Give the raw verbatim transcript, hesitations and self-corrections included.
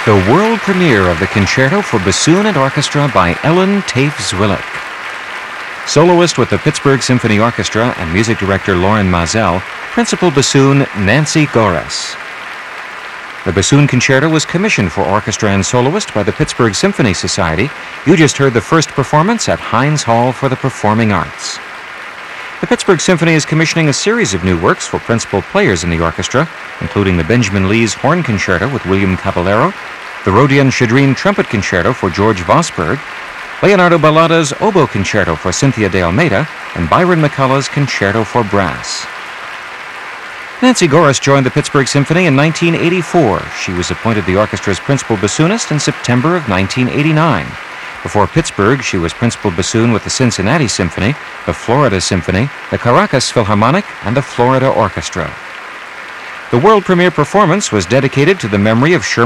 The world premiere of the Concerto for Bassoon and Orchestra by Ellen Tafe-Zwillik. Soloist with the Pittsburgh Symphony Orchestra and music director Loren Maazel, principal bassoon Nancy Gores. The Bassoon Concerto was commissioned for orchestra and soloist by the Pittsburgh Symphony Society. You just heard the first performance at Heinz Hall for the Performing Arts. The Pittsburgh Symphony is commissioning a series of new works for principal players in the orchestra, including the Benjamin Lees Horn Concerto with William Caballero, the Rodion Shadrin Trumpet Concerto for George Vosburgh, Leonardo Ballada's Oboe Concerto for Cynthia de Almeida, and Byron McCullough's Concerto for Brass. Nancy Gores joined the Pittsburgh Symphony in nineteen eighty-four. She was appointed the orchestra's principal bassoonist in September of nineteen eighty-nine. Before Pittsburgh, she was principal bassoon with the Cincinnati Symphony, the Florida Symphony, the Caracas Philharmonic, and the Florida Orchestra. The world premiere performance was dedicated to the memory of Sherman